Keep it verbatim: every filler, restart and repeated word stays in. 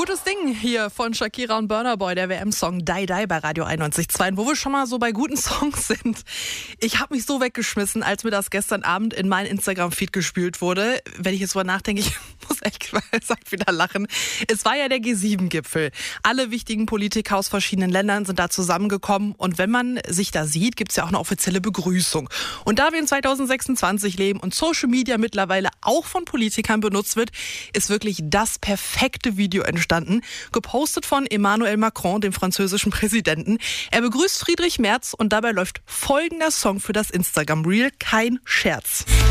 Gutes Ding hier von Shakira und Burna Boy, der W M-Song Die Die bei Radio einundneunzig Komma zwei. Und wo wir schon mal so bei guten Songs sind. Ich habe mich so weggeschmissen, als mir das gestern Abend in meinen Instagram-Feed gespült wurde. Wenn ich jetzt drüber nachdenke, ich muss echt sagt wieder lachen. Es war ja der G sieben Gipfel. Alle wichtigen Politiker aus verschiedenen Ländern sind da zusammengekommen. Und wenn man sich da sieht, gibt es ja auch eine offizielle Begrüßung. Und da wir in zweitausendsechsundzwanzig leben und Social Media mittlerweile auch von Politikern benutzt wird, ist wirklich das perfekte Video entstanden. Gepostet von Emmanuel Macron, dem französischen Präsidenten. Er begrüßt Friedrich Merz und dabei läuft folgender Song für das Instagram-Reel. Kein Scherz.